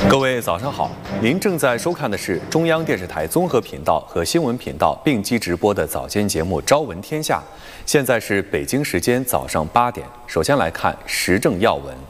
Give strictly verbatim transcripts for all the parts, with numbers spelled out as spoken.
各位早上好，您正在收看的是中央电视台综合频道和新闻频道并机直播的早间节目《朝闻天下》。现在是北京时间早上八点。首先来看时政要闻。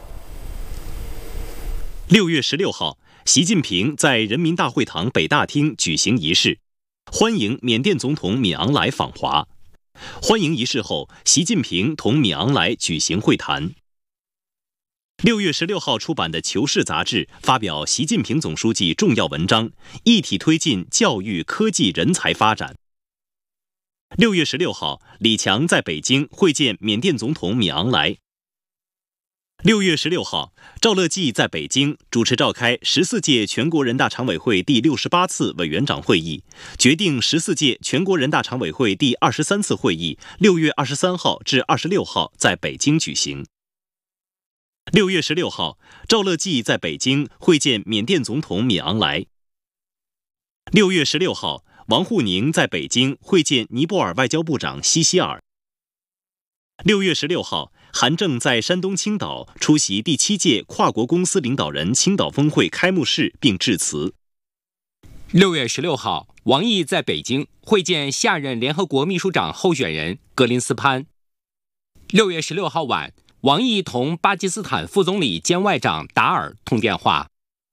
六月十六号，习近平在人民大会堂北大厅举行仪式，欢迎缅甸总统敏昂莱访华。欢迎仪式后，习近平同敏昂莱举行会谈。六月十六号出版的《求是》杂志发表习近平总书记重要文章，一体推进教育、科技、人才发展。六月十六号，李强在北京会见缅甸总统敏昂莱。六月十六号，赵乐际在北京主持召开十四届全国人大常委会第六十八次委员长会议，决定十四届全国人大常委会第二十三次会议六月二十三号至二十六号在北京举行。六月十六号，赵乐际在北京会见缅甸总统敏昂莱。六月十六号，王沪宁在北京会见尼泊尔外交部长西希尔。六月十六号，韩正在山东青岛出席第七届跨国公司领导人青岛峰会开幕式并致辞。 六月十六号，王毅在北京会见下任联合国秘书长候选人格林斯潘。六月十六号晚，王毅同巴基斯坦副总理兼外长达尔通电话。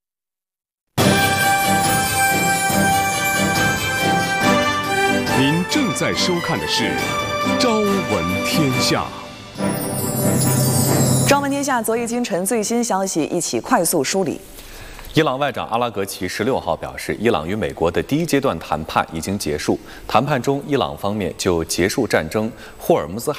您正在收看的是《朝闻天下》。 朝闻天下昨夜今晨最新消息，一起快速梳理。 伊朗外长阿拉格齐十六号表示，伊朗与美国的第一阶段谈判已经结束。谈判中，伊朗方面就结束战争、霍尔木兹海